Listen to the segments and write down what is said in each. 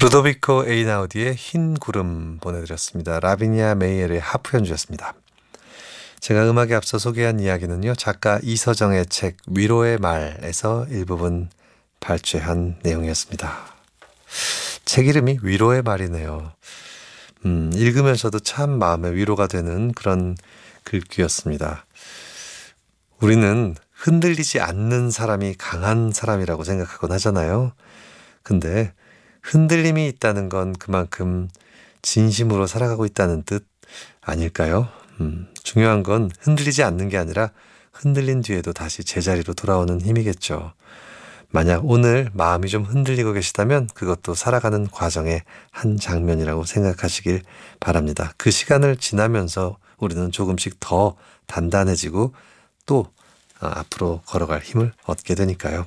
루도비코 에이나우디의 흰 구름 보내드렸습니다. 라비니아 메이엘의 하프 연주였습니다. 제가 음악에 앞서 소개한 이야기는요, 작가 이서정의 책 위로의 말에서 일부분 발췌한 내용이었습니다. 책 이름이 위로의 말이네요. 읽으면서도 참 마음에 위로가 되는 그런 글귀였습니다. 우리는 흔들리지 않는 사람이 강한 사람이라고 생각하곤 하잖아요. 근데 흔들림이 있다는 건 그만큼 진심으로 살아가고 있다는 뜻 아닐까요? 중요한 건 흔들리지 않는 게 아니라 흔들린 뒤에도 다시 제자리로 돌아오는 힘이겠죠. 만약 오늘 마음이 좀 흔들리고 계시다면 그것도 살아가는 과정의 한 장면이라고 생각하시길 바랍니다. 그 시간을 지나면서 우리는 조금씩 더 단단해지고 또 앞으로 걸어갈 힘을 얻게 되니까요.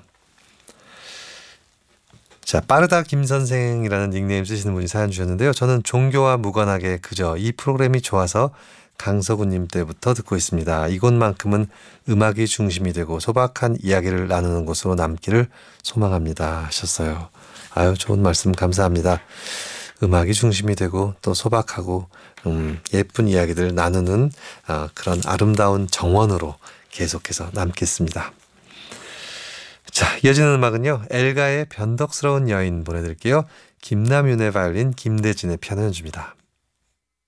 자, 빠르다 김선생이라는 닉네임 쓰시는 분이 사연 주셨는데요. 저는 종교와 무관하게 그저 이 프로그램이 좋아서 강서구님 때부터 듣고 있습니다. 이곳만큼은 음악이 중심이 되고 소박한 이야기를 나누는 곳으로 남기를 소망합니다 하셨어요. 아유, 좋은 말씀 감사합니다. 음악이 중심이 되고 또 소박하고 예쁜 이야기들 나누는 그런 아름다운 정원으로 계속해서 남겠습니다. 자, 이어지는 음악은요, 엘가의 변덕스러운 여인 보내드릴게요. 김남윤의 바이올린, 김대진의 피아노 연주입니다.